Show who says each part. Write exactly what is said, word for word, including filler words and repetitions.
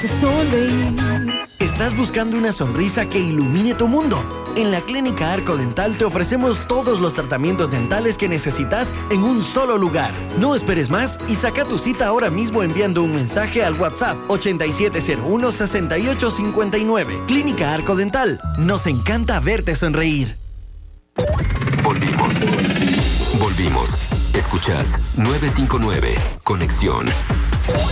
Speaker 1: hacerte sonreír.
Speaker 2: ¿Estás buscando una sonrisa que ilumine tu mundo? En la Clínica Arco Dental te ofrecemos todos los tratamientos dentales que necesitas en un solo lugar. No esperes más y saca tu cita ahora mismo enviando un mensaje al WhatsApp ochenta y siete cero uno, sesenta y ocho cincuenta y nueve. Clínica Arco Dental. Nos encanta verte sonreír.
Speaker 3: Volvimos. Volvimos. Escuchás nueve cinco nueve. Conexión.